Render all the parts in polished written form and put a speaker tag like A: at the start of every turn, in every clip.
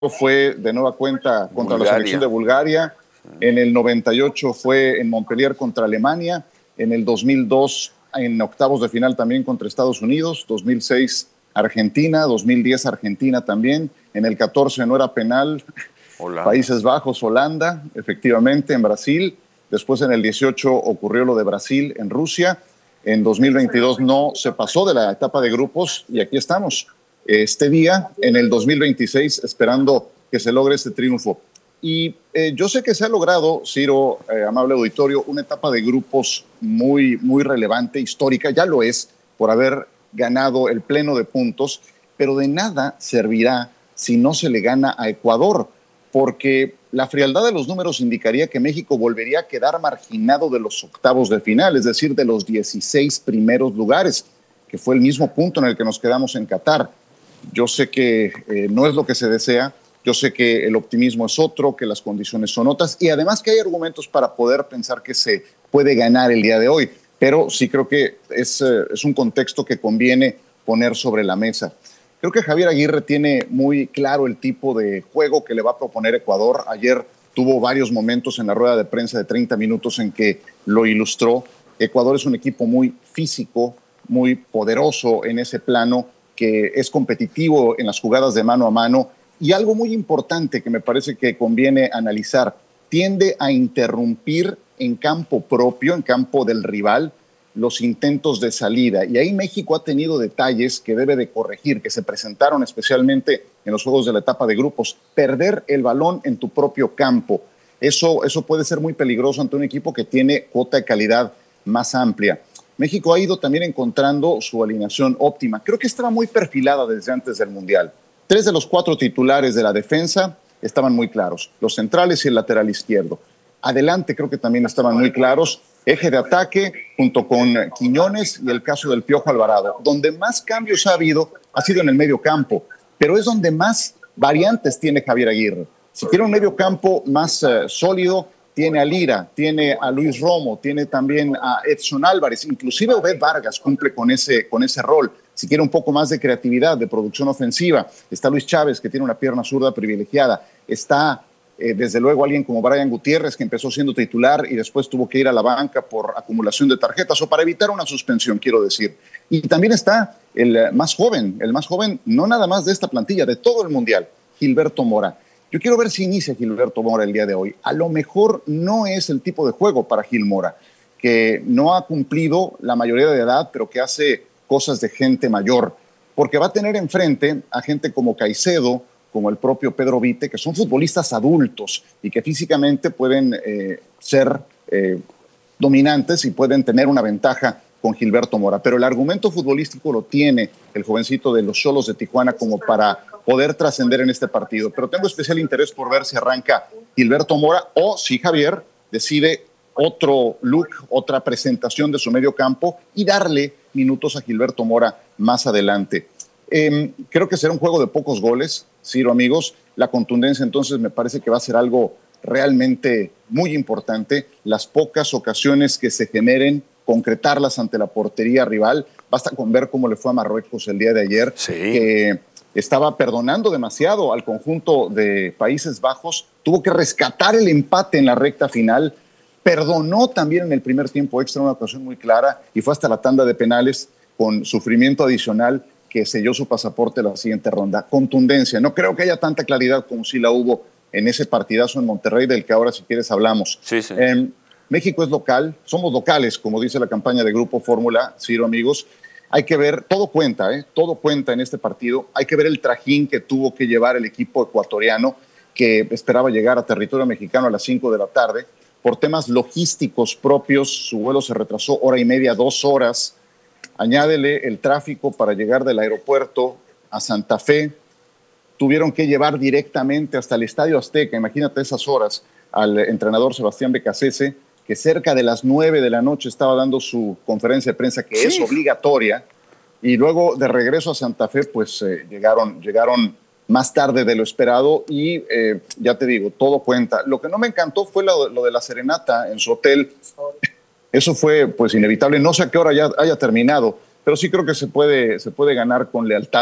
A: fue de nueva cuenta contra
B: Bulgaria.
A: la selección de Bulgaria. En el 98 fue en Montpellier contra Alemania. En el 2002 en octavos de final también contra Estados Unidos. 2006 Argentina. 2010 Argentina también. En el 14 no era penal.
B: Holanda.
A: Países Bajos, Holanda, efectivamente, en Brasil. Después en el 18 ocurrió lo de Brasil en Rusia. En 2022 no se pasó de la etapa de grupos y aquí estamos. Este día, en el 2026, esperando que se logre este triunfo. Y yo sé que se ha logrado, Ciro, amable auditorio, una etapa de grupos muy, muy relevante, histórica, ya lo es, por haber ganado el pleno de puntos, pero de nada servirá si no se le gana a Ecuador, porque la frialdad de los números indicaría que México volvería a quedar marginado de los octavos de final, es decir, de los 16 primeros lugares, que fue el mismo punto en el que nos quedamos en Qatar. Yo sé que no es lo que se desea, yo sé que el optimismo es otro, que las condiciones son otras y además que hay argumentos para poder pensar que se puede ganar el día de hoy, pero sí creo que es un contexto que conviene poner sobre la mesa. Creo que Javier Aguirre tiene muy claro el tipo de juego que le va a proponer Ecuador. Ayer tuvo varios momentos en la rueda de prensa de 30 minutos en que lo ilustró. Ecuador es un equipo muy físico, muy poderoso en ese plano, que es competitivo en las jugadas de mano a mano y algo muy importante que me parece que conviene analizar, tiende a interrumpir en campo propio, en campo del rival, los intentos de salida. Y ahí México ha tenido detalles que debe de corregir, que se presentaron especialmente en los juegos de la etapa de grupos. Perder el balón en tu propio campo, eso puede ser muy peligroso ante un equipo que tiene cuota de calidad más amplia. México ha ido también encontrando su alineación óptima. Creo que estaba muy perfilada desde antes del Mundial. 3 de los 4 titulares de la defensa estaban muy claros, los centrales y el lateral izquierdo. Adelante creo que también estaban muy claros, eje de ataque junto con Quiñones y el caso del Piojo Alvarado. Donde más cambios ha habido ha sido en el medio campo, pero es donde más variantes tiene Javier Aguirre. Si quiere un medio campo más sólido, tiene a Lira, tiene a Luis Romo, tiene también a Edson Álvarez, inclusive Obed Vargas cumple con ese rol. Si quiere un poco más de creatividad, de producción ofensiva, está Luis Chávez, que tiene una pierna zurda privilegiada, está desde luego alguien como Brian Gutiérrez, que empezó siendo titular y después tuvo que ir a la banca por acumulación de tarjetas o para evitar una suspensión, quiero decir. Y también está el más joven no nada más de esta plantilla, de todo el Mundial, Gilberto Mora. Yo quiero ver si inicia Gilberto Mora el día de hoy. A lo mejor no es el tipo de juego para Gil Mora, que no ha cumplido la mayoría de edad, pero que hace cosas de gente mayor, porque va a tener enfrente a gente como Caicedo, como el propio Pedro Vite, que son futbolistas adultos y que físicamente pueden ser dominantes y pueden tener una ventaja con Gilberto Mora. Pero el argumento futbolístico lo tiene el jovencito de los Xolos de Tijuana como para poder trascender en este partido. Pero tengo especial interés por ver si arranca Gilberto Mora o si Javier decide otro look, otra presentación de su medio campo y darle minutos a Gilberto Mora más adelante. Creo que será un juego de pocos goles, Ciro, amigos. La contundencia entonces me parece que va a ser algo realmente muy importante. Las pocas ocasiones que se generen, concretarlas ante la portería rival. Basta con ver cómo le fue a Marruecos el día de ayer,
B: sí,
A: que estaba perdonando demasiado al conjunto de Países Bajos, tuvo que rescatar el empate en la recta final, perdonó también en el primer tiempo extra una ocasión muy clara y fue hasta la tanda de penales con sufrimiento adicional que selló su pasaporte la siguiente ronda. Contundencia, no creo que haya tanta claridad como si la hubo en ese partidazo en Monterrey, del que ahora si quieres hablamos.
B: Sí, sí.
A: México es local, somos locales, como dice la campaña de Grupo Fórmula, Ciro, amigos. Hay que ver, todo cuenta en este partido. Hay que ver el trajín que tuvo que llevar el equipo ecuatoriano, que esperaba llegar a territorio mexicano a las 5 de la tarde. Por temas logísticos propios, su vuelo se retrasó 1:30, 2 horas. Añádele el tráfico para llegar del aeropuerto a Santa Fe. Tuvieron que llevar directamente hasta el Estadio Azteca, imagínate esas horas, al entrenador Sebastián Becasese, que cerca de las 9 de la noche estaba dando su conferencia de prensa, que es obligatoria, y luego de regreso a Santa Fe, pues llegaron más tarde de lo esperado y ya te digo, todo cuenta. Lo que no me encantó fue lo de la serenata en su hotel. Eso fue pues inevitable. No sé a qué hora ya haya terminado, pero sí creo que se puede ganar con lealtad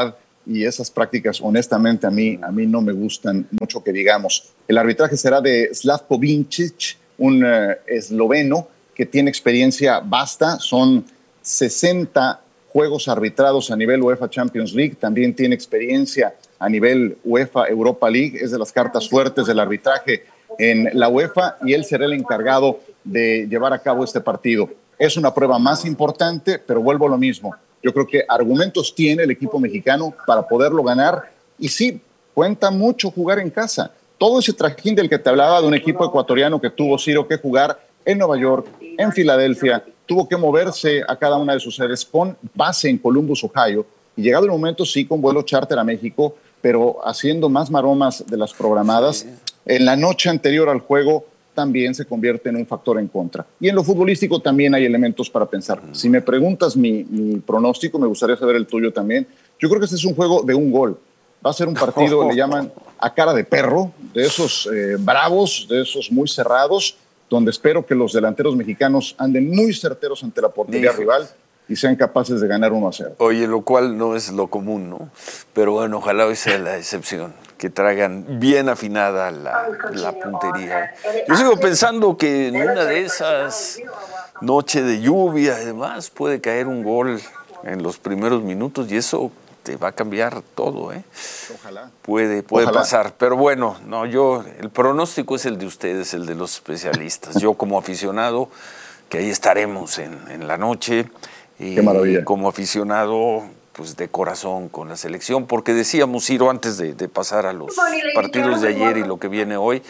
A: y esas prácticas, honestamente, a mí no me gustan mucho que digamos. El arbitraje será de Slavko Vincic, un esloveno que tiene experiencia vasta, son 60 juegos arbitrados a nivel UEFA Champions League, también tiene experiencia a nivel UEFA Europa League, es de las cartas fuertes del arbitraje en la UEFA y él será el encargado de llevar a cabo este partido. Es una prueba más importante, pero vuelvo a lo mismo. Yo creo que argumentos tiene el equipo mexicano para poderlo ganar y sí, cuenta mucho jugar en casa. Todo ese trajín del que te hablaba de un equipo ecuatoriano que tuvo, Ciro, que jugar en Nueva York, en Filadelfia, tuvo que moverse a cada una de sus sedes con base en Columbus, Ohio, y llegado el momento sí con vuelo charter a México, pero haciendo más maromas de las programadas, en la noche anterior al juego también se convierte en un factor en contra. Y en lo futbolístico también hay elementos para pensar. Si me preguntas mi pronóstico, me gustaría saber el tuyo también. Yo creo que este es un juego de un gol. Va a ser un partido, le llaman a cara de perro, de esos bravos, de esos muy cerrados, donde espero que los delanteros mexicanos anden muy certeros ante la portería rival y sean capaces de ganar 1-0.
B: Oye, lo cual no es lo común, ¿no? Pero bueno, ojalá hoy sea la excepción, que traigan bien afinada la puntería. Yo sigo pensando que en una de esas noches de lluvia y demás puede caer un gol en los primeros minutos y eso te va a cambiar todo, ¿eh?
A: Ojalá.
B: Puede pasar, pero bueno, no, el pronóstico es el de ustedes, el de los especialistas. Yo como aficionado, que ahí estaremos en la noche, y
A: qué maravilla.
B: Como aficionado, pues de corazón con la selección, porque decíamos, Ciro, antes de pasar a los partidos de ayer y lo que viene hoy,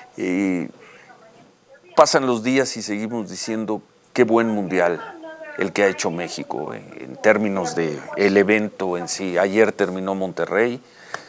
B: pasan los días y seguimos diciendo qué buen mundial el que ha hecho México en términos de el evento en sí. Ayer terminó Monterrey,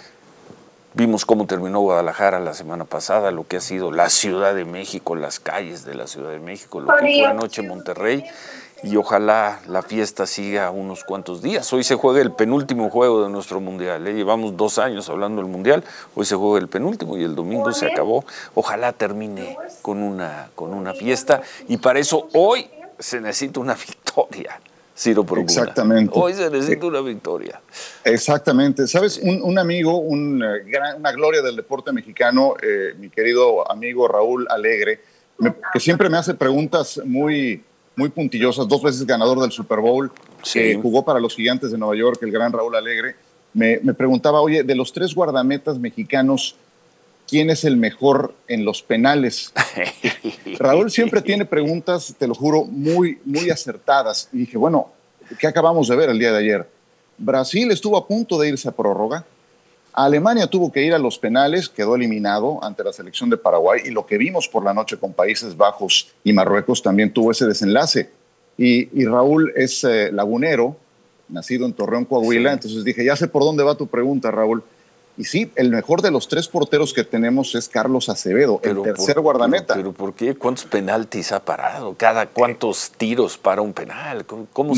B: vimos cómo terminó Guadalajara la semana pasada, lo que ha sido la Ciudad de México, las calles de la Ciudad de México, lo que fue anoche Monterrey, y ojalá la fiesta siga unos cuantos días. Hoy se juega el penúltimo juego de nuestro mundial, llevamos 2 años hablando del mundial, hoy se juega el penúltimo y el domingo se acabó. Ojalá termine con una fiesta, y para eso hoy se necesita una victoria, Ciro Procuna.
A: Exactamente.
B: Hoy se necesita una victoria.
A: Exactamente. ¿Sabes? Un amigo, una gloria del deporte mexicano, mi querido amigo Raúl Alegre, que siempre me hace preguntas muy puntillosas, 2 veces ganador del Super Bowl,
B: sí,
A: que jugó para los Gigantes de Nueva York, el gran Raúl Alegre, me preguntaba, oye, de los 3 guardametas mexicanos, ¿quién es el mejor en los penales? Raúl siempre tiene preguntas, te lo juro, muy acertadas. Y dije, bueno, ¿qué acabamos de ver el día de ayer? Brasil estuvo a punto de irse a prórroga. Alemania tuvo que ir a los penales, quedó eliminado ante la selección de Paraguay. Y lo que vimos por la noche con Países Bajos y Marruecos también tuvo ese desenlace. Y Raúl es lagunero, nacido en Torreón, Coahuila. Sí. Entonces dije, ya sé por dónde va tu pregunta, Raúl. Y sí, el mejor de los 3 porteros que tenemos es Carlos Acevedo, el tercer guardameta.
B: Pero ¿por qué? ¿Cuántos penaltis ha parado? ¿Cada cuántos tiros para un penal? ¿Cómo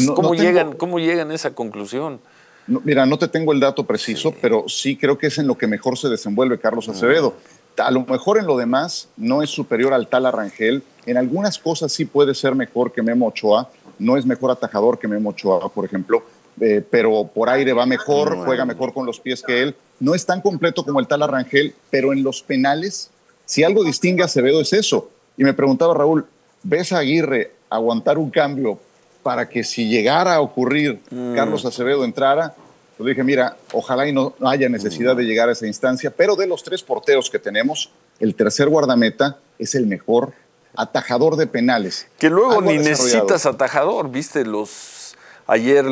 B: llegan a esa conclusión?
A: No, mira, no te tengo el dato preciso, sí, pero sí creo que es en lo que mejor se desenvuelve Carlos Acevedo. A lo mejor en lo demás no es superior al Tala Rangel. En algunas cosas sí puede ser mejor que Memo Ochoa. No es mejor atajador que Memo Ochoa, por ejemplo. Pero por aire va mejor, juega mejor con los pies que él. No es tan completo como el Tala Rangel, pero en los penales, si algo distingue a Acevedo es eso. Y me preguntaba Raúl, ¿ves a Aguirre aguantar un cambio para que si llegara a ocurrir Carlos Acevedo entrara? Yo dije, mira, ojalá y no haya necesidad de llegar a esa instancia, pero de los 3 porteros que tenemos, el tercer guardameta es el mejor atajador de penales.
B: Que luego ni necesitas atajador, viste, ayer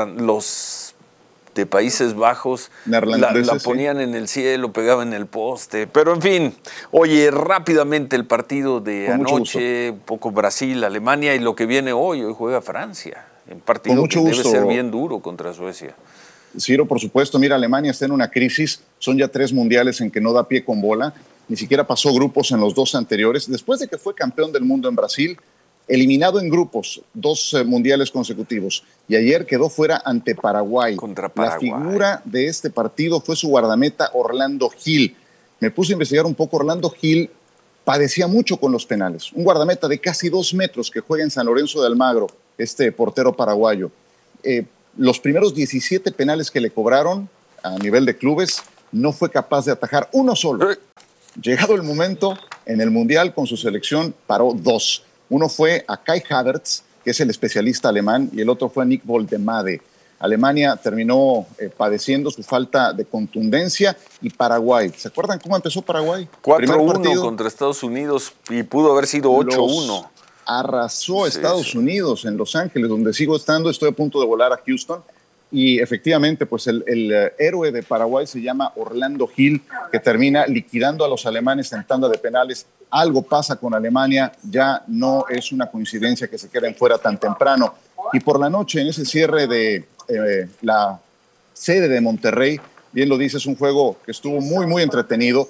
B: los de Países Bajos la ponían en el cielo, pegaban en el poste, pero en fin. Oye, rápidamente el partido de anoche, un poco Brasil, Alemania, y lo que viene hoy juega Francia, en partido que debe ser bien duro contra Suecia.
A: Ciro, por supuesto, mira, Alemania está en una crisis, son ya 3 mundiales en que no da pie con bola, ni siquiera pasó grupos en los 2 anteriores, después de que fue campeón del mundo en Brasil, eliminado en grupos 2 mundiales consecutivos, y ayer quedó fuera ante Paraguay.
B: Contra Paraguay.
A: La figura de este partido fue su guardameta Orlando Gil. Me puse a investigar un poco. Orlando Gil padecía mucho con los penales, un guardameta de casi 2 metros que juega en San Lorenzo de Almagro, este portero paraguayo. Los primeros 17 penales que le cobraron, a nivel de clubes, no fue capaz de atajar uno solo. Llegado el momento, en el Mundial con su selección paró 2. Uno fue a Kai Havertz, que es el especialista alemán, y el otro fue a Nick Woldemade. Alemania terminó padeciendo su falta de contundencia, y Paraguay. ¿Se acuerdan cómo empezó Paraguay?
B: 4-1 contra Estados Unidos y pudo haber sido 8-1.
A: Arrasó Estados Unidos en Los Ángeles, donde sigo estando. Estoy a punto de volar a Houston. Y efectivamente, pues el héroe de Paraguay se llama Orlando Gil, que termina liquidando a los alemanes en tanda de penales. Algo pasa con Alemania, ya no es una coincidencia que se queden fuera tan temprano. Y por la noche, en ese cierre de la sede de Monterrey, bien lo dice, es un juego que estuvo muy, muy entretenido.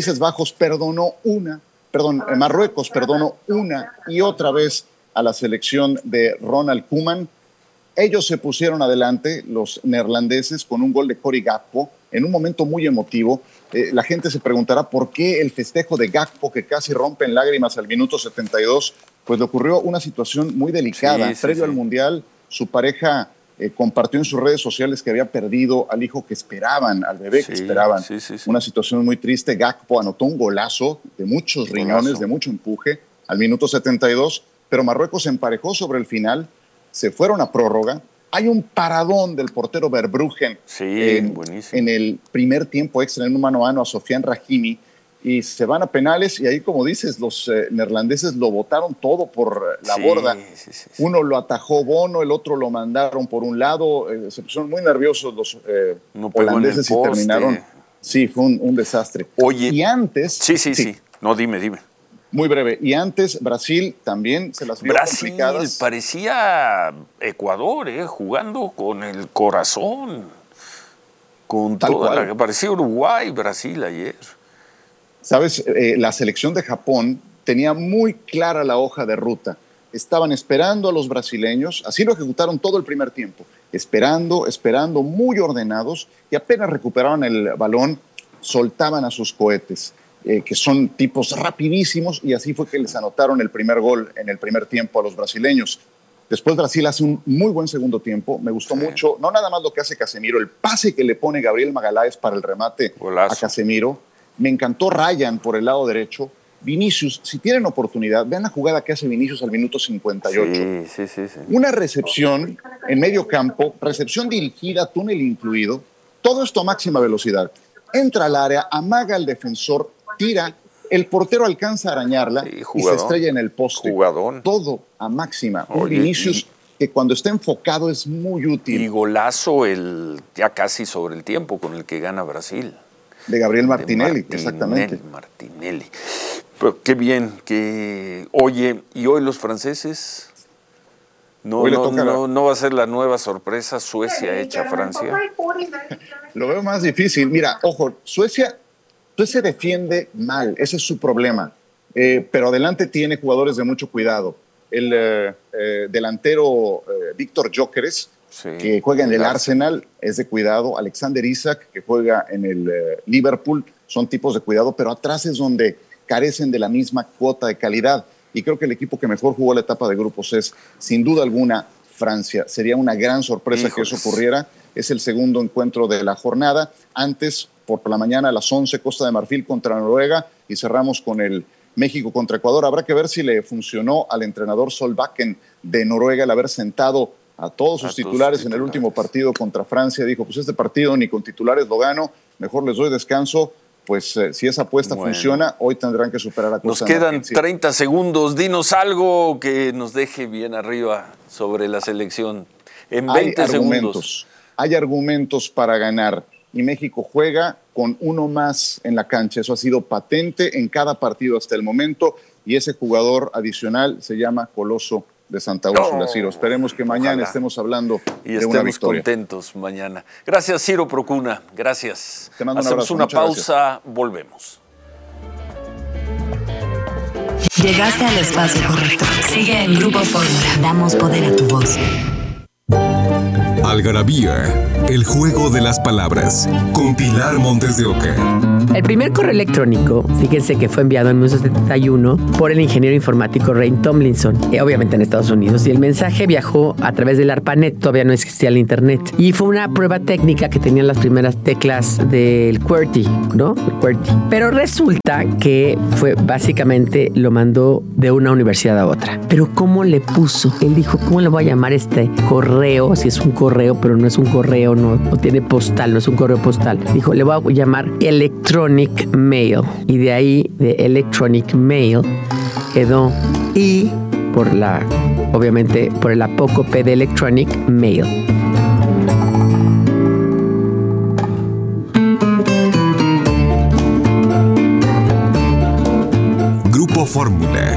A: Marruecos perdonó una y otra vez a la selección de Ronald Koeman. Ellos se pusieron adelante, los neerlandeses, con un gol de Cody Gakpo en un momento muy emotivo. La gente se preguntará por qué el festejo de Gakpo, que casi rompe en lágrimas al minuto 72, pues le ocurrió una situación muy delicada. Previo al Mundial, su pareja compartió en sus redes sociales que había perdido al hijo que esperaban, al bebé que esperaban. Una situación muy triste. Gakpo anotó un golazo de muchos riñones, de mucho empuje, al minuto 72, pero Marruecos se emparejó sobre el final. Se fueron a prórroga. Hay un paradón del portero Verbruggen en el primer tiempo extra en un mano a mano a Sofiane Rahimi, y se van a penales, y ahí, como dices, los neerlandeses lo botaron todo por la borda. Uno lo atajó Bono, el otro lo mandaron por un lado. Se pusieron muy nerviosos los holandeses y terminaron. Sí, fue un desastre.
B: Oye.
A: Y antes...
B: Sí. No, dime.
A: Muy breve. Y antes, Brasil también se las vio complicadas.
B: Brasil parecía Ecuador, jugando con el corazón. Parecía Uruguay, Brasil ayer.
A: ¿Sabes? La selección de Japón tenía muy clara la hoja de ruta. Estaban esperando a los brasileños, así lo ejecutaron todo el primer tiempo. Esperando, muy ordenados, y apenas recuperaban el balón, soltaban a sus cohetes. Que son tipos rapidísimos, y así fue que les anotaron el primer gol en el primer tiempo a los brasileños. Después Brasil hace un muy buen segundo tiempo. Me gustó mucho, no nada más lo que hace Casemiro, el pase que le pone Gabriel Magaláes para el remate a Casemiro. Me encantó Ryan por el lado derecho. Vinicius, si tienen oportunidad, vean la jugada que hace Vinicius al minuto 58.
B: Sí.
A: Una recepción en medio campo, recepción dirigida, túnel incluido, todo esto a máxima velocidad. Entra al área, amaga al defensor, tira, el portero alcanza a arañarla y se estrella en el poste.
B: Jugadón.
A: Todo a máxima. Un Vinicius que cuando está enfocado es muy útil.
B: Y golazo ya casi sobre el tiempo con el que gana Brasil.
A: De Gabriel Martinelli, exactamente.
B: Martinelli. Pero qué bien que... Oye, ¿y hoy los franceses? No va a ser la nueva sorpresa Suecia hecha Francia.
A: Lo veo más difícil. Mira, ojo, Suecia defiende mal, ese es su problema. Pero adelante tiene jugadores de mucho cuidado. El delantero Víctor Gyökeres, que juega en el Arsenal, es de cuidado. Alexander Isak, que juega en el Liverpool, son tipos de cuidado, pero atrás es donde carecen de la misma cuota de calidad. Y creo que el equipo que mejor jugó la etapa de grupos es, sin duda alguna, Francia. Sería una gran sorpresa que eso ocurriera. Es el segundo encuentro de la jornada. Antes, por la mañana, a las 11, Costa de Marfil contra Noruega, y cerramos con el México contra Ecuador. Habrá que ver si le funcionó al entrenador Solbakken de Noruega el haber sentado a todos sus titulares en el último partido contra Francia. Dijo, pues este partido ni con titulares lo gano, mejor les doy descanso. Pues si esa apuesta funciona, hoy tendrán que superar a Costa.
B: Nos quedan 30 segundos. Dinos algo que nos deje bien arriba sobre la selección. En 20 segundos.
A: Hay argumentos para ganar. Y México juega con uno más en la cancha. Eso ha sido patente en cada partido hasta el momento. Y ese jugador adicional se llama Coloso de Santa Úrsula, Ciro. Esperemos que mañana estemos hablando de una victoria. Y estemos
B: contentos mañana. Gracias, Ciro Procuna. Gracias.
A: Te mando un
B: abrazo. Hacemos una pausa. Gracias. Volvemos.
C: Llegaste al espacio correcto. Sigue en Grupo Fórmula. Damos poder a tu voz.
D: Algarabía, el juego de las palabras. Con Pilar Montes de Oca. El primer correo electrónico, fíjense que fue enviado en 1971 por el ingeniero informático Ray Tomlinson, obviamente en Estados Unidos, y el mensaje viajó a través del ARPANET, todavía no existía el internet, y fue una prueba técnica que tenían las primeras teclas del QWERTY, ¿no? El QWERTY. Pero resulta que fue básicamente, lo mandó de una universidad a otra. Pero ¿cómo le puso? Él dijo, ¿cómo le voy a llamar este correo? Si es un correo, pero no es un correo, no tiene postal, no es un correo postal. Dijo, le voy a llamar Electronic Mail. Y de ahí, de Electronic Mail, quedó I obviamente por el apócope de Electronic Mail.
E: Grupo Fórmula.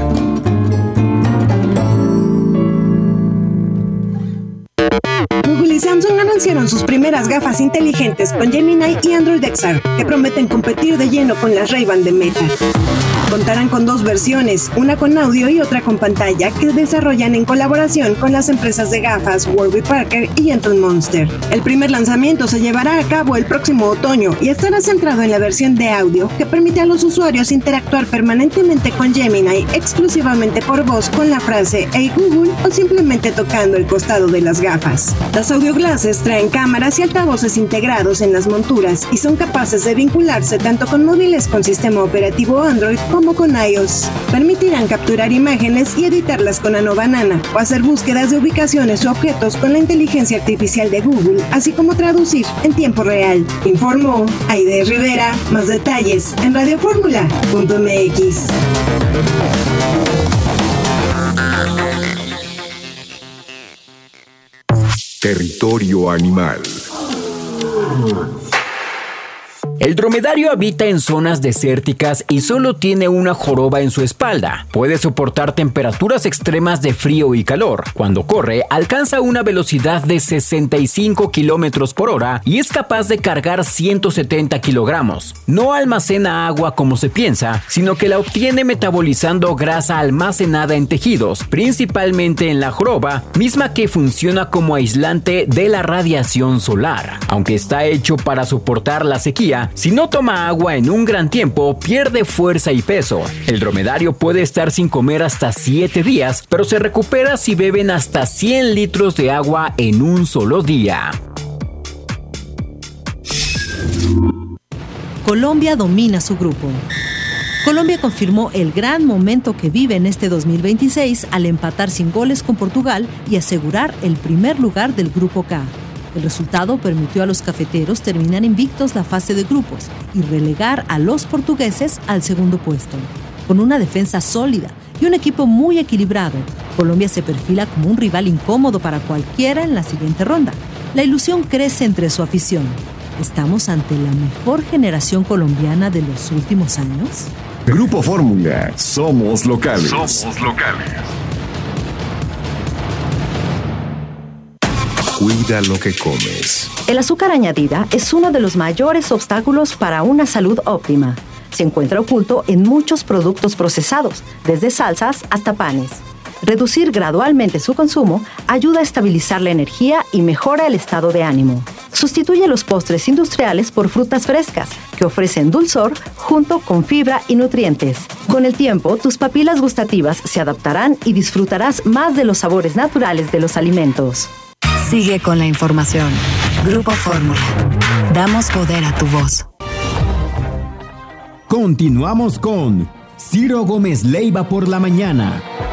F: Google y Samsung anunciaron sus primeras gafas inteligentes con Gemini y Android XR, que prometen competir de lleno con las Ray-Ban de Meta. Contarán con 2 versiones, una con audio y otra con pantalla, que desarrollan en colaboración con las empresas de gafas Warby Parker y Gentle Monster. El primer lanzamiento se llevará a cabo el próximo otoño y estará centrado en la versión de audio, que permite a los usuarios interactuar permanentemente con Gemini exclusivamente por voz con la frase "Hey Google" o simplemente tocando el costado de las gafas. Las audio glasses traen cámaras y altavoces integrados en las monturas y son capaces de vincularse tanto con móviles con sistema operativo Android como con iOS. Permitirán capturar imágenes y editarlas con Nano Banana o hacer búsquedas de ubicaciones o objetos con la inteligencia artificial de Google, así como traducir en tiempo real. Informó Aide Rivera. Más detalles en radioformula.mx.
E: Territorio animal.
G: El dromedario habita en zonas desérticas y solo tiene una joroba en su espalda. Puede soportar temperaturas extremas de frío y calor. Cuando corre, alcanza una velocidad de 65 kilómetros por hora y es capaz de cargar 170 kilogramos. No almacena agua como se piensa, sino que la obtiene metabolizando grasa almacenada en tejidos, principalmente en la joroba, misma que funciona como aislante de la radiación solar. Aunque está hecho para soportar la sequía, si no toma agua en un gran tiempo, pierde fuerza y peso. El dromedario puede estar sin comer hasta 7 días, pero se recupera si beben hasta 100 litros de agua en un solo día.
H: Colombia domina su grupo. Colombia confirmó el gran momento que vive en este 2026 al empatar sin goles con Portugal y asegurar el primer lugar del Grupo K. El resultado permitió a los cafeteros terminar invictos la fase de grupos y relegar a los portugueses al segundo puesto. Con una defensa sólida y un equipo muy equilibrado, Colombia se perfila como un rival incómodo para cualquiera en la siguiente ronda. La ilusión crece entre su afición. ¿Estamos ante la mejor generación colombiana de los últimos años?
E: Grupo Fórmula. Somos locales. Cuida lo que comes.
I: El azúcar añadida es uno de los mayores obstáculos para una salud óptima. Se encuentra oculto en muchos productos procesados, desde salsas hasta panes. Reducir gradualmente su consumo ayuda a estabilizar la energía y mejora el estado de ánimo. Sustituye los postres industriales por frutas frescas, que ofrecen dulzor junto con fibra y nutrientes. Con el tiempo, tus papilas gustativas se adaptarán y disfrutarás más de los sabores naturales de los alimentos.
C: Sigue con la información. Grupo Fórmula. Damos poder a tu voz.
J: Continuamos con Ciro Gómez Leiva por la mañana.